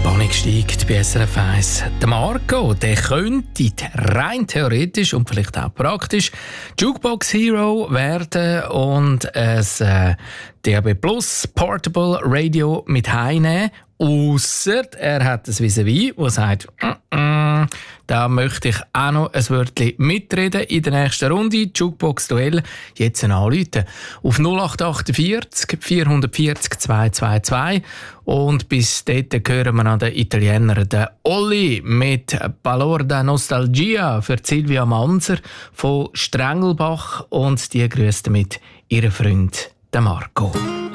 Spannung steigt bei SRF 1. Der Marco, der könnte rein theoretisch und vielleicht auch praktisch Jukebox Hero werden und ein DAB Plus Portable Radio mit heimnehmen. Ausser er hat ein Vis-à-vis, das sagt, da möchte ich auch noch ein Wörtchen mitreden in der nächsten Runde. Jukebox-Duell jetzt anrufen. Auf 0848 440 222. Und bis dort hören wir an den Italiener, den Olli, mit Balorda Nostalgia für Silvia Manser von Strengelbach. Und die grüßt mit ihrem Freund, den Marco.